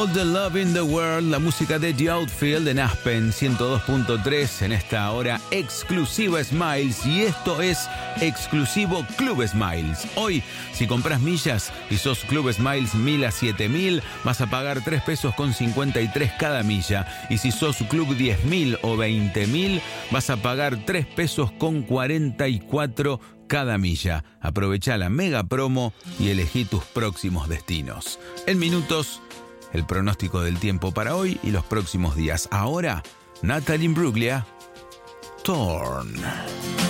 All the Love in the World, la música de The Outfield en Aspen 102.3 en esta hora exclusiva Smiles, y esto es exclusivo Club Smiles. Hoy, si compras millas y sos Club Smiles 1000 a 7000, vas a pagar 3 pesos con 53 cada milla, y si sos Club 10.000 o 20.000, vas a pagar 3 pesos con 44 cada milla. Aprovecha la mega promo y elegí tus próximos destinos. En minutos, el pronóstico del tiempo para hoy y los próximos días. Ahora, Natalie Imbruglia, Torn.